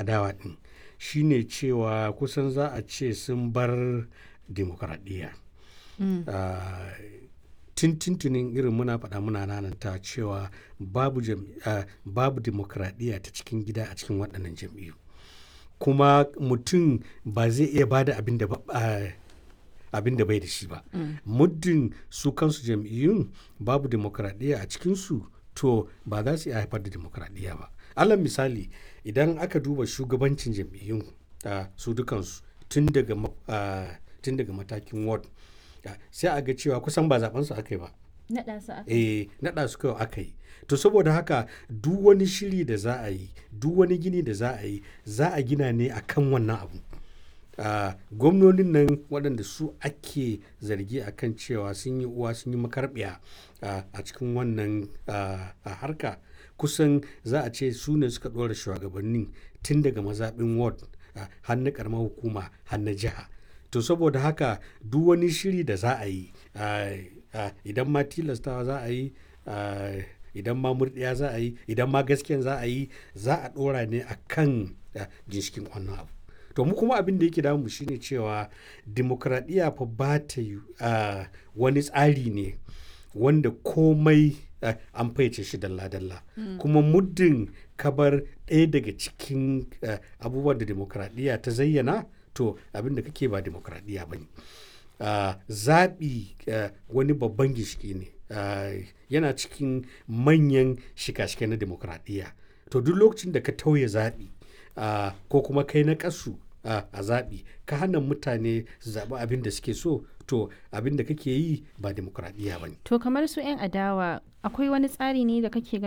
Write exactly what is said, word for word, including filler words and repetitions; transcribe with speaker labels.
Speaker 1: adawa ɗin shine cewa kusan za a ce sun bar demokradiyya. Mm. Uh, tuntunin irin muna faɗa muna nananta cewa babu, uh, babu demokradiyya ta cikin gida a cikin waɗannan jam'iyyu. Kuma mutum ba zai iya ba da abin da uh, abin da bai da shi ba. Mm. Muddin su kansu jam'iyyun babu demokradiyya a cikinsu to ba za su iya haifar da demokradiyya ba. Alal misali idan aka duba shugabancin jam'iyyun uh, su dukansu tun daga uh, tun daga matakin ward uh, sai a ga cewa kusan ba zaben su aka yi ba.
Speaker 2: Naɗa su aka yi.
Speaker 1: Eh, naɗa su kawai aka yi. To saboda haka duk wani shiri da za a yi, duk wani gini da za a yi, za a gina ne akan wannan abu. Uh, gwamnonin nan waɗanda su ake zargi akan cewa sun yi uwa sun yi makarbiya uh, a cikin wannan uh, harka kusan za a ce su ne suka ɗora shugabannin tun daga mazaɓin ward uh, har na ƙaramar hukuma har na jiha. To saboda haka duk wani shiri da za a yi uh, uh, idan ma tilastawa za a yi uh, idan ma murɗiya za a yi idan ma gaskiyan za a yi za a ɗora ne akan uh, ginshikin wannan abu. To mu kuma abin da yake damu shine cewa demokradiyya fa ba ta yi uh, wani tsari ne wanda komai uh, an faice shi dalla-dalla. Mm. Kuma muddin kabar ɗaya daga cikin uh, abubuwan da demokradiyya ta zayyana to abin da kake ba demokradiyya ba ne. Uh, zaɓi uh, wani babban gishiki ne uh, yana cikin manyan shika-shika na demokradiyya. To duk lokacin da ka tauye zaɓi Uh, ko kuma kai na kasu uh, a zaɓi ka hana mutane su zaɓi abin da suke so to abin da kake yi ba demokradiyya ba ne.
Speaker 2: To kamar su 'yan adawa akwai wani tsari ne da kake